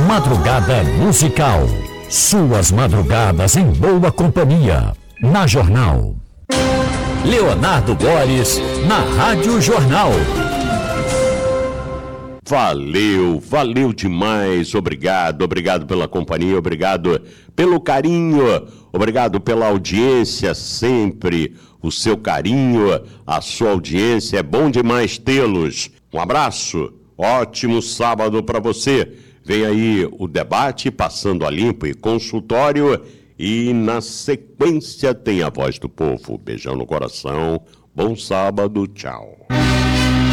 Madrugada musical. Suas madrugadas em boa companhia. Na Jornal. Leonardo Boris, na Rádio Jornal. Valeu demais, obrigado pela companhia, obrigado pelo carinho, obrigado pela audiência sempre, o seu carinho, a sua audiência, é bom demais tê-los. Um abraço, ótimo sábado para você. Vem aí o debate, Passando a Limpo e consultório, e na sequência tem a Voz do Povo. Beijão no coração, bom sábado, tchau.